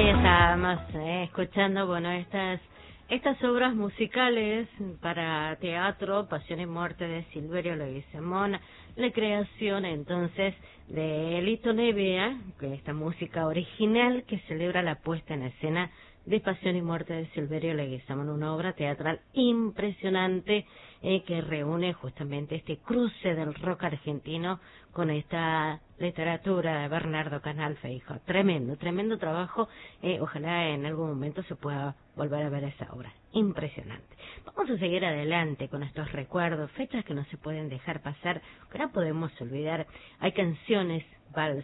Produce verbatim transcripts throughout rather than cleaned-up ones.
Ahí estábamos eh, escuchando, bueno, estas estas obras musicales para teatro, Pasión y Muerte de Silverio Leguizamón, la creación entonces de Lito Nevia, que esta música original que celebra la puesta en escena de Pasión y Muerte de Silverio Leguizamón, una obra teatral impresionante eh, que reúne justamente este cruce del rock argentino con esta literatura de Bernardo Canal Feijóo. Tremendo, tremendo trabajo. Eh, ojalá en algún momento se pueda volver a ver esa obra. Impresionante. Vamos a seguir adelante con estos recuerdos, fechas que no se pueden dejar pasar, que no podemos olvidar. Hay canciones, vals,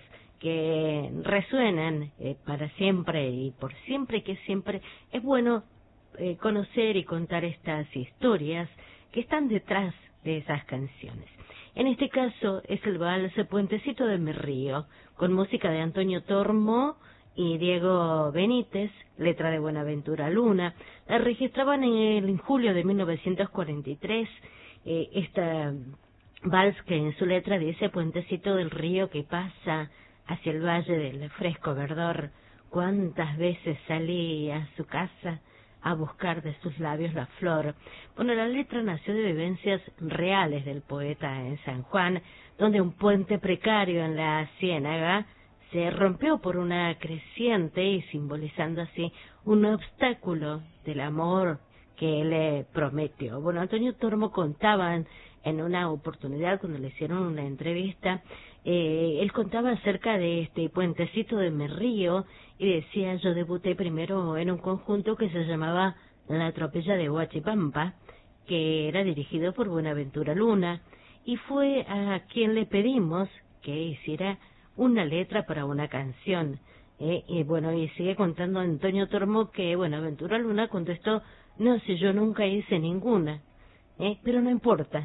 que resuenan eh, para siempre y por siempre que siempre. Es bueno eh, conocer y contar estas historias que están detrás de esas canciones. En este caso es el vals Puentecito de mi río, con música de Antonio Tormo y Diego Benítez, letra de Buenaventura Luna. La registraban en, el, en julio de mil novecientos cuarenta y tres, eh, esta vals que en su letra dice: puentecito del río que pasa hacia el valle del fresco verdor, cuántas veces salí a su casa a buscar de sus labios la flor. Bueno, la letra nació de vivencias reales del poeta en San Juan, donde un puente precario en la ciénaga se rompió por una creciente y simbolizando así un obstáculo del amor que le prometió. Bueno, Antonio Tormo contaba en una oportunidad cuando le hicieron una entrevista, eh, él contaba acerca de este puentecito de mi río y decía: yo debuté primero en un conjunto que se llamaba La Tropilla de Huachipampa, que era dirigido por Buenaventura Luna, y fue a quien le pedimos que hiciera una letra para una canción. Eh, y bueno, y sigue contando Antonio Tormo que Buenaventura Luna contestó: no, si yo nunca hice ninguna. Eh, pero no importa,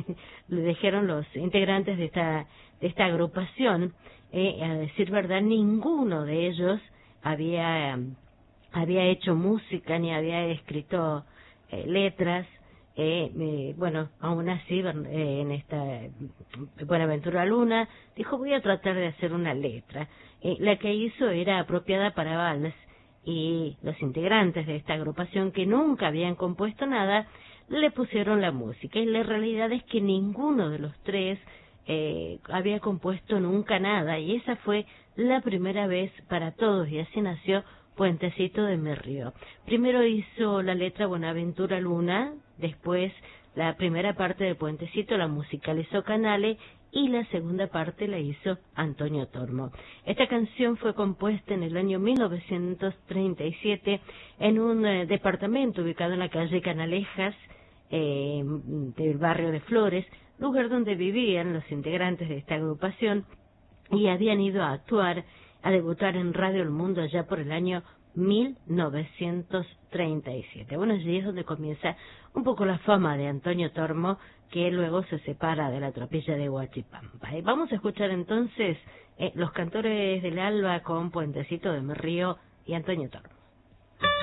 le dijeron los integrantes de esta de esta agrupación. Eh, a decir verdad, ninguno de ellos había había hecho música ni había escrito eh, letras. Eh, eh, bueno, aún así, eh, en esta Buenaventura Luna dijo: voy a tratar de hacer una letra. Eh, la que hizo era apropiada para vals, y los integrantes de esta agrupación, que nunca habían compuesto nada, le pusieron la música. Y la realidad es que ninguno de los tres eh, había compuesto nunca nada, y esa fue la primera vez para todos, y así nació Puentecito de mi río. Primero hizo la letra Buenaventura Luna, después la primera parte del Puentecito la musicalizó Canale, y la segunda parte la hizo Antonio Tormo. Esta canción fue compuesta en el año mil novecientos treinta y siete en un eh, departamento ubicado en la calle Canalejas, eh, del barrio de Flores, lugar donde vivían los integrantes de esta agrupación, y habían ido a actuar, a debutar en Radio El Mundo allá por el año mil novecientos treinta y siete. Bueno, allí es donde comienza un poco la fama de Antonio Tormo, que luego se separa de La Tropilla de Huachipampa. Y vamos a escuchar entonces eh, Los Cantores del Alba con Puentecito de mi río y Antonio Tormo.